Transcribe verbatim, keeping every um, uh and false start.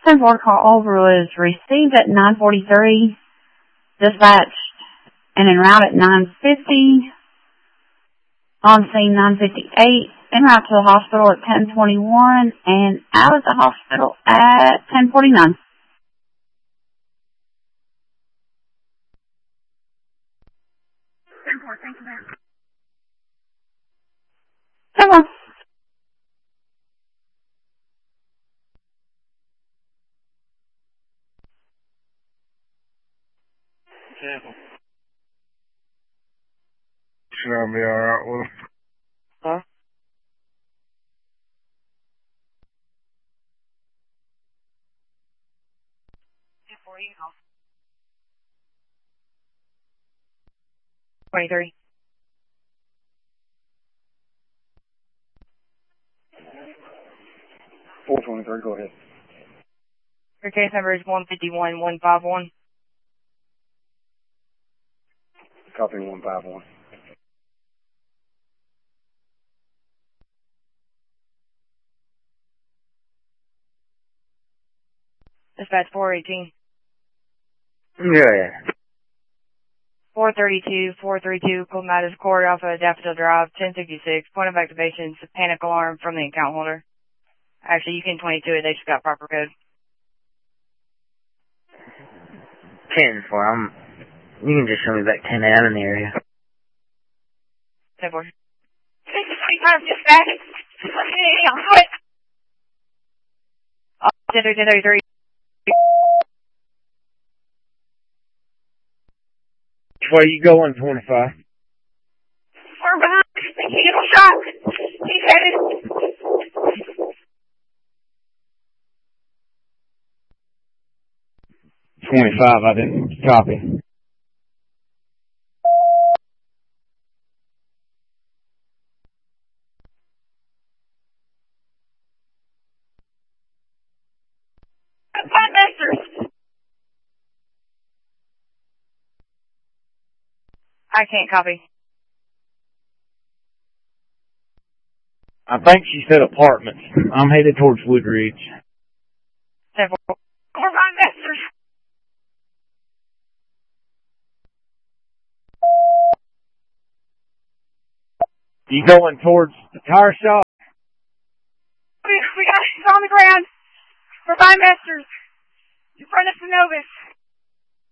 ten four call over was received at nine forty-three, dispatched and en route at nine fifty, on scene nine fifty-eight, en route to the hospital at ten twenty-one, and out of the hospital at ten forty-nine. ten four, thank you, ma'am. ten four. Careful. Should I be alright with him? Huh? twenty-three. four twenty-three, go ahead. Your case number is one fifty-one one fifty-one. Copy one fifty-one. Dispatch four eighteen. Yeah, yeah. four thirty-two, four thirty-two, Cold Matters Court, Alpha Daffodil Drive, ten sixty-six. Point of activation, panic alarm from the account holder. Actually, you can twenty-two it, they just got proper code. ten four, I'm, you can just show me back ten eight, I'm in the area. ten four. twenty-five, dispatch. ten three, ten thirty-three. Where you going, twenty-five? We're behind. He got shot. He's headed. twenty-five, I didn't copy. I can't copy. I think she said apartments. I'm headed towards Woodridge. ten four. We're behind Masters. You going towards the tire shop? We, we got, he's on the ground. We're behind Masters. In front of Synovus.